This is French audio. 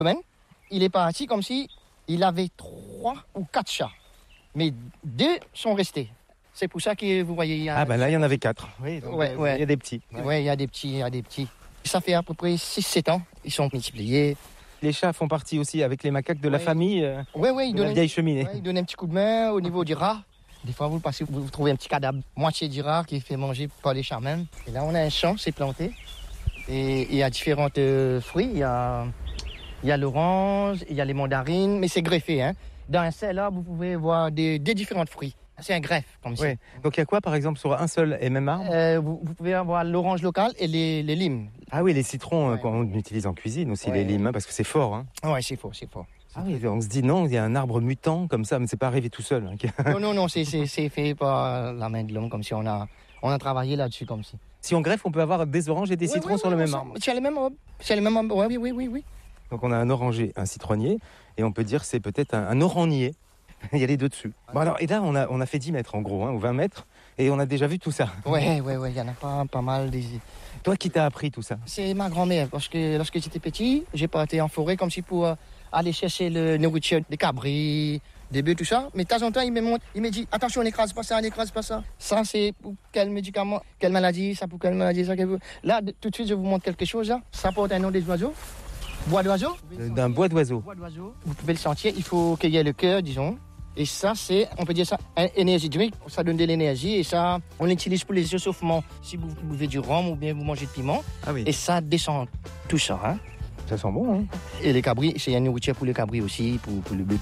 semaine, il est parti comme si il avait 3 ou 4 chats. Mais 2 sont restés. C'est pour ça que vous voyez... Ah ben là, il y en avait 4. Oui, donc, Ouais. il y a des petits. Oui, il y a des petits. Ça fait à peu près 6-7 ans. Ils sont multipliés. Les chats font partie aussi avec les macaques de la famille Oui, de la vieille cheminée. Ils donnent un petit coup de main au niveau du rat. Des fois, vous passez, vous trouvez un petit cadavre, moitié du rat qui est fait manger par les chats même. Et là, on a un champ, c'est planté. Et il y a différents fruits. Il y a l'orange, il y a les mandarines, mais c'est greffé. Hein. Dans un serre, là, vous pouvez voir des différents fruits. C'est un greffe, comme ça. Oui. Donc il y a quoi, par exemple, sur un seul et même arbre vous pouvez avoir l'orange local et les limes. Ah oui, les citrons qu'on utilise en cuisine aussi, les limes, parce que c'est fort. Hein. Oui, c'est fort. Ah oui, on se dit non, il y a un arbre mutant comme ça, mais c'est pas arrivé tout seul. Hein. Non, c'est fait par la main de l'homme, comme si on a travaillé là-dessus, comme si. Si on greffe, on peut avoir des oranges et des citrons sur le même arbre. C'est le même arbre, oui. Donc on a un oranger, un citronnier, et on peut dire c'est peut-être un orannier. Il y a les deux dessus. Bon alors, et là, on a fait 10 mètres en gros, ou 20 mètres, et on a déjà vu tout ça. Oui, il y en a pas mal. Toi, qui t'as appris tout ça? C'est ma grand-mère, parce que lorsque j'étais petit, j'ai parti en forêt comme si pour aller chercher la nourriture des cabris, des bœufs, tout ça. Mais de temps en temps, il me dit, attention, n'écrase pas ça. Ça, c'est pour quel médicament, quelle maladie, ça pour quelle maladie, ça. Là, tout de suite, je vous montre quelque chose. Là. Ça porte un nom des oiseaux. Bois d'oiseau. D'un bois d'oiseau. Vous pouvez le sentir, il faut qu'il y ait le cœur, disons. Et ça, c'est, on peut dire ça, énergie drink, ça donne de l'énergie. Et ça, on l'utilise pour les échauffements. Si vous buvez du rhum ou bien vous mangez de piment. Ah oui. Et ça descend tout ça. Hein. Ça sent bon, hein. Et les cabris, c'est une nourriture pour les cabris aussi, pour le bœuf.